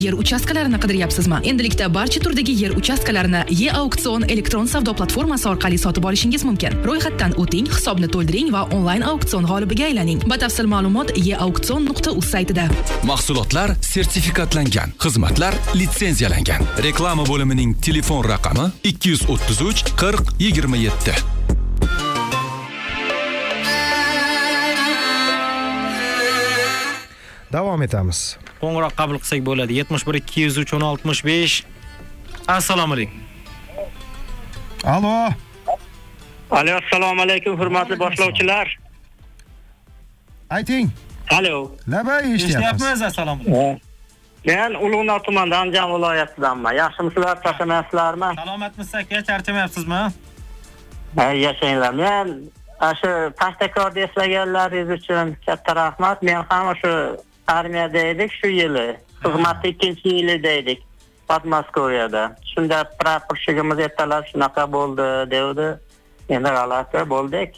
Yer uchastkalarini qidiryapsizmi? Endilikda barcha turdagi yer uchastkalarini E-Auksion elektron savdo platformasi orqali sotib olishingiz mumkin. Ro'yxatdan o'ting, hisobni to'ldiring va onlayn auksion g'olibiga aylaning. Batafsil ma'lumot eauksion.uz saytida. Mahsulotlar sertifikatlangan, xizmatlar litsenziyalangan. Reklama bo'limining telefon raqami 233 40 27. Davom etamiz. Qo'ng'iroq qabul qilsak bo'ladi. 71 203 1065. Assalomu alaykum. Alo. Alo, assalomu alaykum hurmatli boshlovchilar. Ayting. Alo. Labay eshityapmiz. Assalomu alaykum. Men Ulug'nor tumanidan Andijon viloyatidanman. Yaxshimisizlar, charchamayapsizlarmi? Salomatmisiz aka, charchamayapsizmi? Yashanglar. Men shu Paxtakorda eslaganlaringiz uchun katta rahmat. Men ham shu armiyada edik shu yili. Xizmatda 2-yilida edik. Podmoskoviyada. Shunda praporshigimiz ertalab shunaqa bo'ldi devdi. Endi g'alati bo'ldik.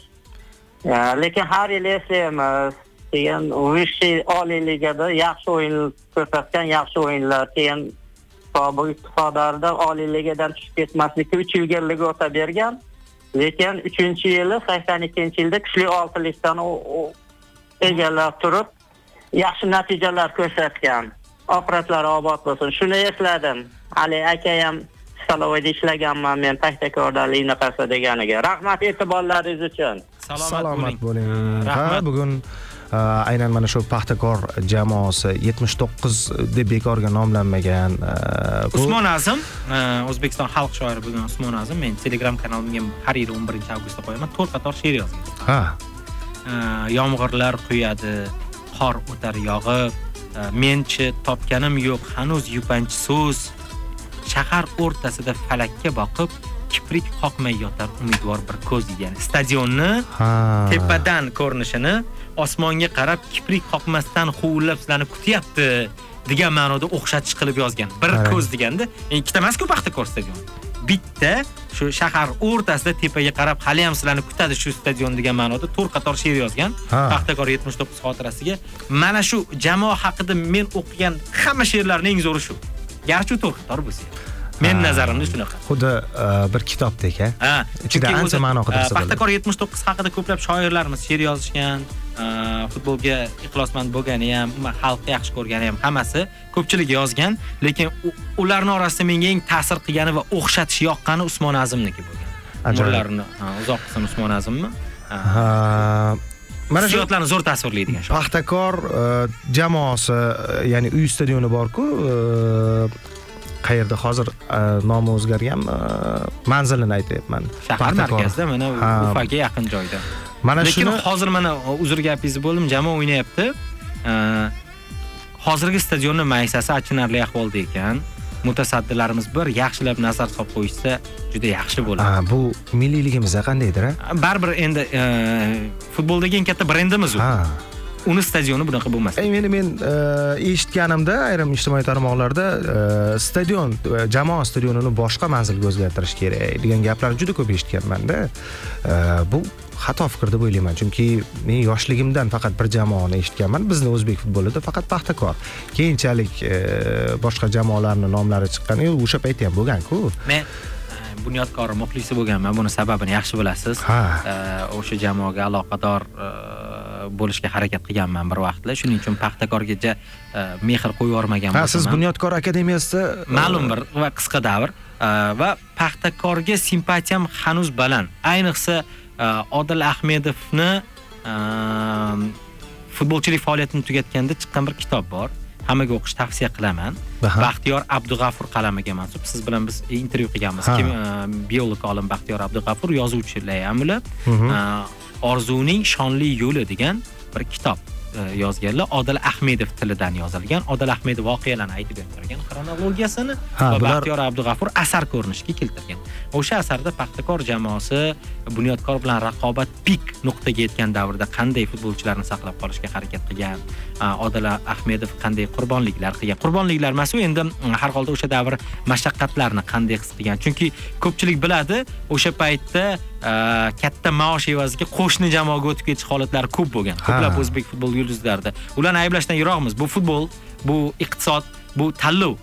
Lekin har yil eslaymiz. Keyin Vishniy Oliy Ligada yaxshi o'yin ko'rsatgan, yaxshi o'yinlar. Keyin sobiq ittifoqlarda Oliy Ligadan tushib ketmaslikka 3 yillik o'ta bergan. Lekin 3-yili 82-yilda kuchli 6-likdan egallab turib yaxshi natijalar ko'rsatgan. Operatlari obod bo'lsin. Shuni esladim. Ali aka ham Salovoyda ishlaganman men Paxtakorda Linaqasa deganiga. Rahmat e'tiborlaringiz uchun. Salomat bo'ling. Ha, bugun aynan mana shu Paxtakor jamoasi 79 deb bekorga nomlanmagan. Usmon Azim, O'zbekiston xalq shoiri bo'lgan Usmon Azim, men Telegram kanalimga har yil 11-avgustda qo'yaman, 4 qator she'r yozgan. Ha. Yomg'irlar quyadi, qor o'tar yog'ib, menchi topganim yo'q, hanuz yupanchi so'z. Shahar o'rtasida falakka boqib, kiprik qoqmay yotar umidvor bir ko'z degan. Stadionni tepadan ko'rinishini osmonga qarab kiprik qoqmasdan huvillab sizlarni kutyapti degan ma'noda o'xshatish qilib yozgan. Bir ko'z deganda, ikkita emas-ku Paxtakor stadioni. Bitta shu shahar o'rtasida tepaga qarab hali ham sizlarni kutadi shu stadion degan ma'noda 4 qator she'r yozgan. Paxtakor 79 xotirasiga. Mana shu jamoa haqida men o'qigan hamma she'rlarning eng zo'ri shu. Garchi 4 qator bo'lsa. Men nazarimda shunaqa. Xuddi bir kitobdek, ha. Ichida ancha ma'no qidirsa bo'ladi. Paxtakor 79 haqida ko'plab shoirlarimiz she'r yozishgan, futbolga ixlosmand bo'lgani ham, xalqni yaxshi ko'rgani ham hammasi ko'pchilik yozgan, lekin ularning orasida menga eng ta'sir qilgani va o'xshatish yoqqani Usmon Azimniki bo'lgan. Umrlarini uzoq qilsin Usmon Azimmi? Mana shu yotlarni zo'r tasvirlaydigan shoir. Paxtakor jamoasi, ya'ni uy stadioni bor-ku, qayerda hozir nomi o'zgarganmi? Manzilini aytayapman. Shahar markazida, mana Ufaga yaqin joyda. Mana lekin hozir mana uzr gapingiz bo'ldim, jamoa o'ynayapti. Hozirgi stadionning maysasi achinarli ahvolda ekan. Mutasaddilarimiz bir yaxshilab nazar solib qo'yishsa juda yaxshi bo'ladi. Bu milliyligimizga qandaydir? Baribir endi futboldagi eng katta brendimiz u. Uni stadioni bunaqa bo'lmas. Men eshitganimda ayrim ijtimoiy tarmoqlarda stadion, jamoa stadionini boshqa manzilga o'zgartirish kerak degan gaplarni juda ko'p eshitganman-da. Bu xato fikr deb o'ylayman, chunki men yoshligimdan faqat bir jamoani eshitganman. Bizning o'zbek futbolida faqat Paxtakor. Keyinchalik boshqa jamoalarning nomlari chiqqan, o'sha paytda ham bo'lgan-ku. Men Bunyodkor muxlisi bo'lganman. Buni sababini yaxshi bilasiz. O'sha jamoaga aloqador bo'lishga harakat qilganman bir vaqtlar. Shuning uchun Paxtakorgacha mehr qo'yib yormagan bo'lsam. Siz Bunyodkor akademiyasida ma'lum bir va qisqa davr va Paxtakorga simpatiyam hanuz baland. Ayniqsa Odil Ahmedovni futbolchilik faoliyatini tugatganda chiqqan bir kitob bor. Hammaga o'qish tavsiya qilaman. Baxtiyor Abdug'afur qalamiga mansub. Siz bilan biz intervyu qilganmiz. Biolog olim Baxtiyor Abdug'afur, yozuvchilar ham ular. Orzuning shonli yo'li degan bir kitob yozganlar. Odil Ahmedov tilidan yozilgan. Odil Ahmedov voqealarni aytib bergan xronologiyasini va Baxtiyor Abdug'afur asar ko'rinishga keltirgan. O'sha asarda Paxtakor jamoasi Bunyodkor bilan raqobat pik nuqtaga yetgan davrda qanday futbolchilarni saqlab qolishga harakat qilgan, Odil Ahmedov qanday qurbonliklar qilgan. Qurbonliklar emas, endi har holda o'sha davr mashaqqatlarni qanday his qilgan. Chunki ko'pchilik biladi, o'sha paytda katta maosh evaziga qo'shni jamoaga o'tib ketish holatlari ko'p bo'lgan. Ko'plab o'zbek futbol yulduzlarida. Ularni ayblashdan yiroqmiz. Bu futbol, bu iqtisod bu tanlov